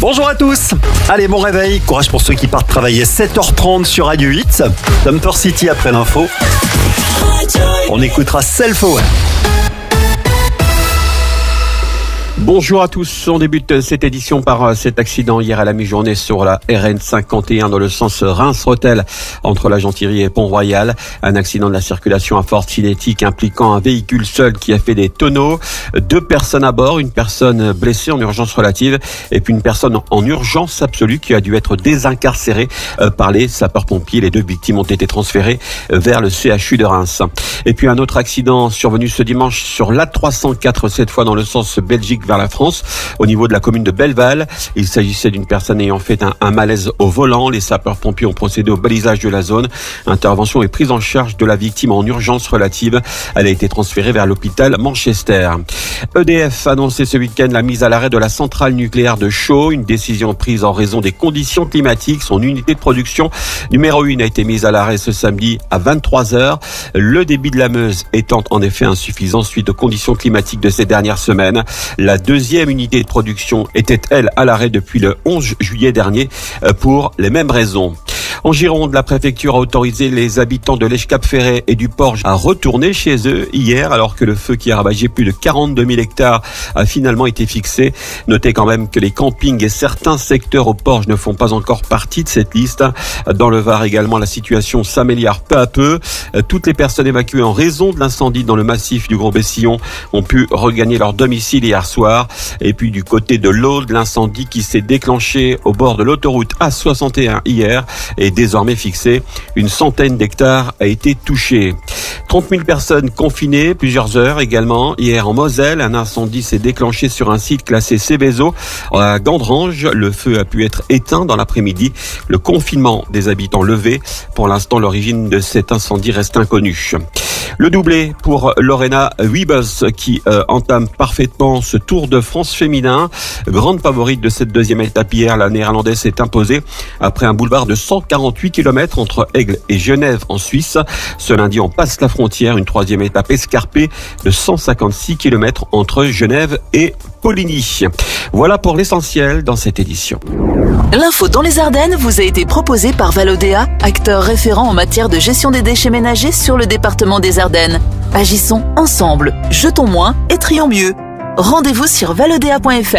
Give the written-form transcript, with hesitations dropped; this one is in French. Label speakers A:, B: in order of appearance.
A: Bonjour à tous. Allez, bon réveil. Courage pour ceux qui partent travailler. 7h30 sur Radio 8. Dumper City après l'info. On écoutera Self-Aware.
B: Bonjour à tous, on débute cette édition par cet accident hier à la mi-journée sur la RN 51 dans le sens Reims-Rethel entre la Gentilly et Pont-Royal. Un accident de la circulation à forte cinétique impliquant un véhicule seul qui a fait des tonneaux. 2 personnes à bord, une personne blessée en urgence relative et puis une personne en urgence absolue qui a dû être désincarcérée par les sapeurs-pompiers. Les 2 victimes ont été transférées vers le CHU de Reims. Et puis un autre accident survenu ce dimanche sur l'A304, cette fois dans le sens Belgique vers la France, au niveau de la commune de Belleval. Il s'agissait d'une personne ayant fait un malaise au volant. Les sapeurs-pompiers ont procédé au balisage de la zone. Intervention et prise en charge de la victime en urgence relative. Elle a été transférée vers l'hôpital Manchester. EDF a annoncé ce week-end la mise à l'arrêt de la centrale nucléaire de Chaux. Une décision prise en raison des conditions climatiques. Son unité de production numéro 1 a été mise à l'arrêt ce samedi à 23h. Le débit de la Meuse étant en effet insuffisant suite aux conditions climatiques de ces dernières semaines. La deuxième unité de production était, elle, à l'arrêt depuis le 11 juillet dernier pour les mêmes raisons. En Gironde, la préfecture a autorisé les habitants de l'Èche-Cap-Ferret et du Porge à retourner chez eux hier, alors que le feu qui a ravagé plus de 42 000 hectares a finalement été fixé. Notez quand même que les campings et certains secteurs au Porge ne font pas encore partie de cette liste. Dans le Var également, la situation s'améliore peu à peu. Toutes les personnes évacuées en raison de l'incendie dans le massif du Gros-Bessillon ont pu regagner leur domicile hier soir. Et puis du côté de l'Aude, l'incendie qui s'est déclenché au bord de l'autoroute A61 hier est désormais fixé. Une centaine d'hectares a été touchée. 30 000 personnes confinées, plusieurs heures également. Hier en Moselle, un incendie s'est déclenché sur un site classé Céveso à Gandrange. Le feu a pu être éteint dans l'après-midi. Le confinement des habitants levé. Pour l'instant, l'origine de cet incendie reste inconnue. Le doublé pour Lorena Wiebes qui entame parfaitement ce Tour de France féminin. Grande favorite de cette deuxième étape hier, la néerlandaise s'est imposée après un boulevard de 148 km entre Aigle et Genève en Suisse. Ce lundi, on passe la frontière, une troisième étape escarpée de 156 km entre Genève et Poligny. Voilà pour l'essentiel dans cette édition.
C: L'info dans les Ardennes vous a été proposée par Valodea, acteur référent en matière de gestion des déchets ménagers sur le département des Ardennes. Agissons ensemble, jetons moins et trions mieux. Rendez-vous sur valodea.fr.